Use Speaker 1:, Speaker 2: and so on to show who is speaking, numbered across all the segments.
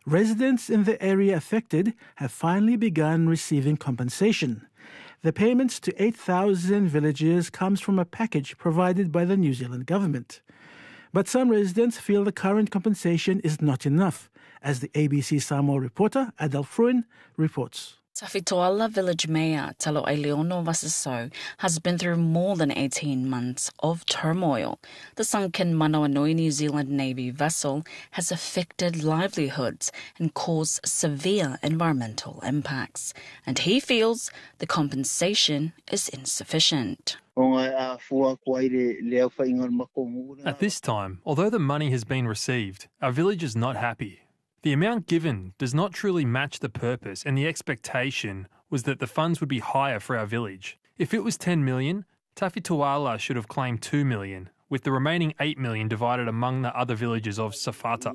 Speaker 1: Residents in the area affected have finally begun receiving compensation. The payments to 8,000 villagers comes from a package provided by the New Zealand government. But some residents feel the current compensation is not enough, as the ABC Samoa reporter Adele Fruin reports.
Speaker 2: Tawhitoala Village Mayor Talo'ai Leono Vasisau has been through more than 18 months of turmoil. The sunken Manawanui New Zealand Navy vessel has affected livelihoods and caused severe environmental impacts, and he feels the compensation is insufficient.
Speaker 3: At
Speaker 4: this time, although the money has been received, our village is not happy. The amount given does not truly match the purpose, and the expectation was that the funds would be higher for our village. If it was 10 million, Tawhitoala should have claimed 2 million, with the remaining 8 million divided among the other villages of Safata.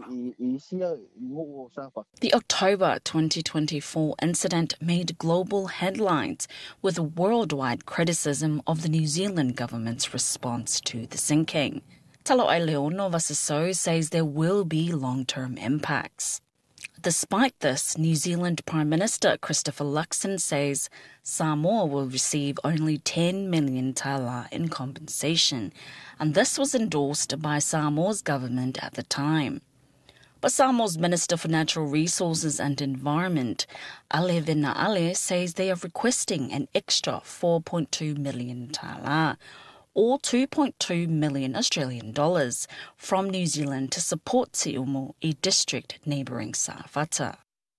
Speaker 2: The October 2024 incident made global headlines with worldwide criticism of the New Zealand government's response to the sinking. Talo'ai Leono Vasisau says there will be long-term impacts. Despite this, New Zealand Prime Minister Christopher Luxon says Samoa will receive only 10 million tala in compensation, and this was endorsed by Samoa's government at the time. But Samoa's Minister for Natural Resources and Environment, Ale Venaale, says they are requesting an extra 4.2 million tala, or 2.2 million Australian dollars, from New Zealand to support Te Umu, a district neighbouring Safata.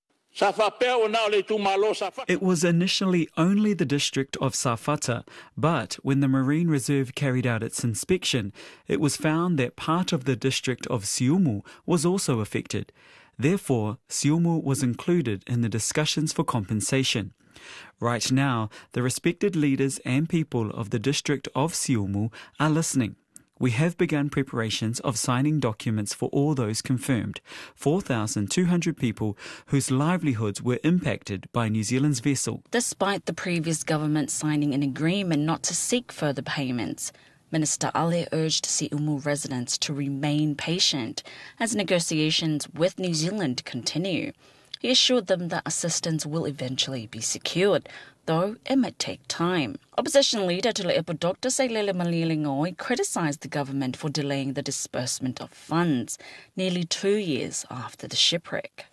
Speaker 5: It was initially only the district of Safata, but when the Marine Reserve carried out its inspection, it was found that part of the district of Siumu was also affected. Therefore, Siumu was included in the discussions for compensation. Right now, the respected leaders and people of the district of Siumu are listening. We have begun preparations of signing documents for all those confirmed, 4,200 people whose livelihoods were impacted by New Zealand's vessel.
Speaker 2: Despite the previous government signing an agreement not to seek further payments, Minister Ale urged Siumu residents to remain patient as negotiations with New Zealand continue. He assured them that assistance will eventually be secured, though it might take time. Opposition leader Tule'epo Dr. Sailele Malilingoi criticised the government for delaying the disbursement of funds nearly 2 years after the shipwreck.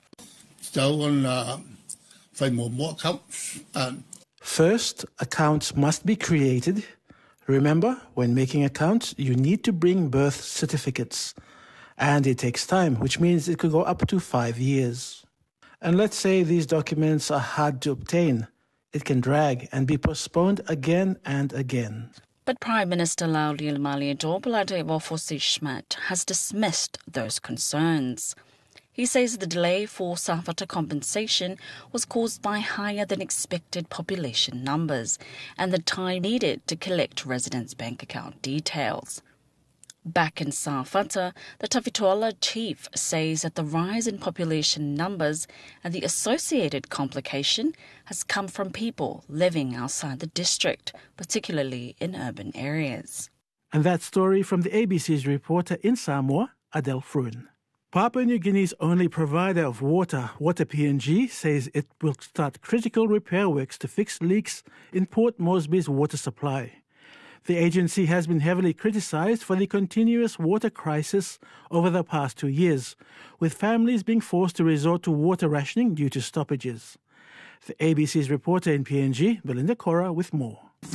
Speaker 1: First, accounts must be created. Remember, when making accounts, you need to bring birth certificates. And it takes time, which means it could go up to 5 years. And let's say these documents are hard to obtain. It can drag and be postponed again and again.
Speaker 2: But Prime Minister Lauri Maliato Palatevofosi Schmidt has dismissed those concerns. He says the delay for Safata compensation was caused by higher than expected population numbers and the time needed to collect residents' bank account details. Back in Safata, the Tawhitoala chief says that the rise in population numbers and the associated complication has come from people living outside the district, particularly in urban areas.
Speaker 1: And that story from the ABC's reporter in Samoa, Adele Fruin. Papua New Guinea's only provider of water, Water PNG, says it will start critical repair works to fix leaks in Port Moresby's water supply. The agency has been heavily criticized for the continuous water crisis over the past 2 years, with families being forced to resort to water rationing due to stoppages. The ABC's reporter in PNG, Belinda Cora, with more.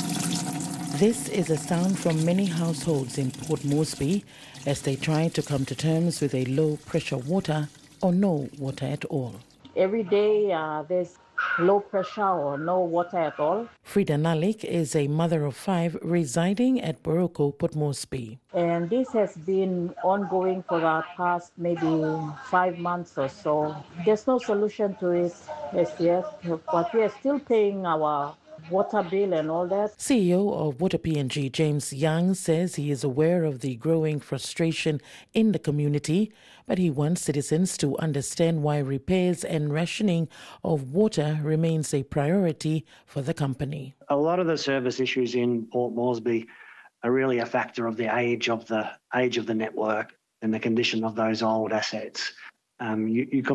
Speaker 6: This is a sound from many households in Port Moresby as they try to come to terms with a low-pressure water or no water at all.
Speaker 7: Every day there's low pressure or no water at all.
Speaker 6: Frida Nalik is a mother of 5 residing at Boroko, Port Moresby.
Speaker 7: And this has been ongoing for the past maybe 5 months or so. There's no solution to it as yet, but we are still paying our water bill and all that.
Speaker 6: CEO of Water PNG, James Young, says he is aware of the growing frustration in the community, but he wants citizens to understand why repairs and rationing of water remains a priority for the company.
Speaker 8: A lot of the service issues in Port Moresby are really a factor of the age of the network and the condition of those old assets. You